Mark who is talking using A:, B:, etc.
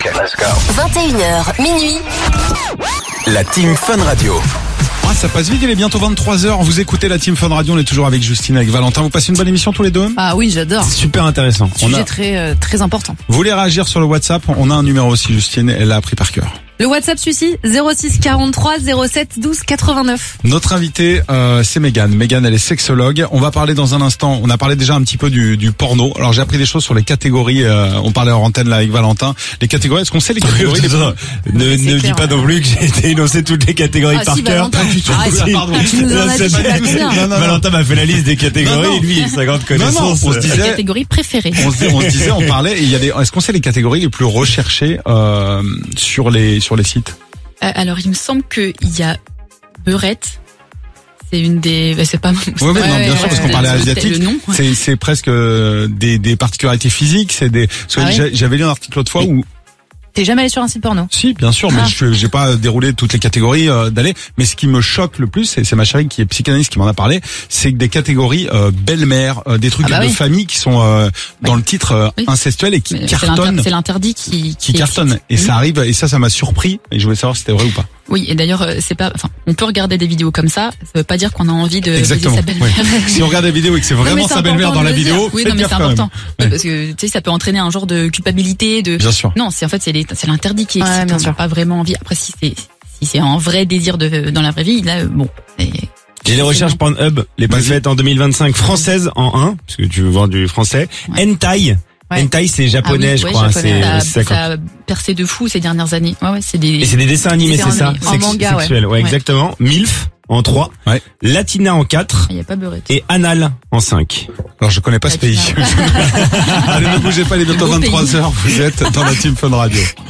A: let's go.
B: 21h, minuit.
A: La Team Fun Radio.
C: Ah, ça passe vite, il est bientôt 23h. Vous écoutez la Team Fun Radio, on est toujours avec Justine, avec Valentin. Vous passez une bonne émission tous les deux?
D: Ah oui, j'adore.
C: C'est super intéressant.
D: Sujet très important.
C: Vous voulez réagir sur le WhatsApp? On a un numéro aussi, Justine, elle l'a appris par cœur.
D: Le WhatsApp celui-ci, 06 43 07 12 89.
C: Notre invitée, c'est Mégane. Mégane, elle est sexologue. On va parler dans un instant. On a parlé déjà un petit peu du porno. Alors j'ai appris des choses sur les catégories. On parlait en antenne là avec Valentin. Les catégories. Est-ce qu'on sait les catégories?
E: Ne dis pas non plus que j'ai été énoncé toutes les catégories par cœur.
C: Pardon.
D: Tu nous en as dit pas combien.
E: Valentin m'a fait la liste des catégories. Lui, il a sa grande connaissance.
C: On se disait.
D: Catégorie préférée.
C: On se disait, on parlait. Et il y a des. Est-ce qu'on sait les catégories les plus recherchées sur les sites?
F: Alors, il me semble qu'il y a beurette. C'est une des, c'est pas.
C: Oui, bien sûr, parce qu'on parlait asiatique. C'est presque des particularités physiques. C'est des. J'avais lu un article l'autre fois où.
D: T'es jamais allé sur un site porno?
C: Si, bien sûr, mais j'ai pas déroulé toutes les catégories d'aller. Mais ce qui me choque le plus, c'est ma chérie qui est psychanalyste qui m'en a parlé, c'est que des catégories belle-mère, des trucs de famille qui sont dans le titre incestuel et qui cartonnent.
F: C'est l'interdit qui
C: cartonne. Et ça arrive, et ça m'a surpris. Et je voulais savoir si c'était vrai ou pas.
F: Oui, et d'ailleurs, c'est pas. Enfin, on peut regarder des vidéos comme ça. Ça veut pas dire qu'on a envie de baiser sa belle-mère.
C: Ouais. Si on regarde la vidéo et que c'est vraiment sa belle-mère dans la vidéo,
F: oui, non, mais c'est important parce que tu sais, ça peut entraîner un genre de culpabilité.
C: Bien sûr.
F: Non, c'est l'interdit qui excite.
D: Bien sûr.
F: On n'a pas vraiment envie. Après, si c'est un vrai désir dans la vraie vie, là, bon.
E: Et les recherches Pornhub, les plus faites en 2025, françaises en 1, parce que tu veux voir du français. Hentai. Hentai, c'est japonais, je crois.
F: Ça a percé de fou ces dernières années. Ouais, c'est des.
E: Et c'est des dessins animés, c'est ça?
D: En manga,
E: sexuel, ouais, exactement. MILF en 3. Ouais. Latina en 4.
F: Il y a pas beurette.
E: Et Anal en 5.
C: Alors, je connais pas ce pays. Allez, ne bougez pas, il est bientôt 23h. Vous êtes dans la Team Fun Radio.